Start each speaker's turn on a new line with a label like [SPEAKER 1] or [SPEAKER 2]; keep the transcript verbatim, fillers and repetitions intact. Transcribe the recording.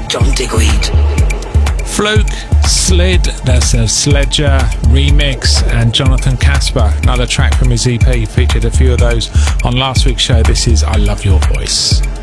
[SPEAKER 1] John Digweed.
[SPEAKER 2] Fluke, Slid, that's a Sledger remix, and Jonathan Casper, another track from his E P, featured a few of those on last week's show. This is I Love Your Voice.